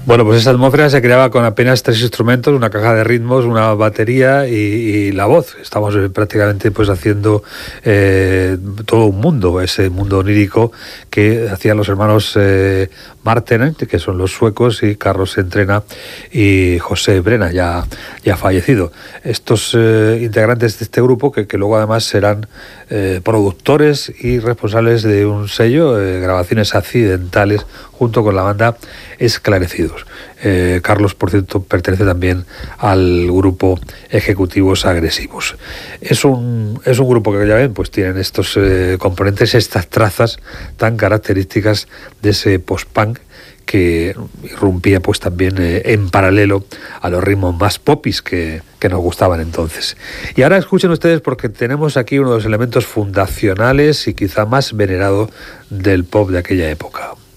Bueno, pues esa atmósfera se creaba con apenas 3 instrumentos, una caja de ritmos, una batería y la voz. Estamos prácticamente pues haciendo todo un mundo, ese mundo onírico que hacían los hermanos Martenen, que son los suecos, y Carlos Entrena y José Brena, ya fallecido. Estos integrantes de este grupo, que luego además serán productores y responsables de un sello, Grabaciones Accidentales, junto con la banda Esclarecidos. Carlos, por cierto, pertenece también al grupo Ejecutivos Agresivos. Es un grupo que, ya ven, pues tienen estos componentes, estas trazas tan características de ese post-punk que irrumpía pues también en paralelo a los ritmos más popis que nos gustaban entonces. Y ahora escuchen ustedes, porque tenemos aquí uno de los elementos fundacionales y quizá más venerado del pop de aquella época.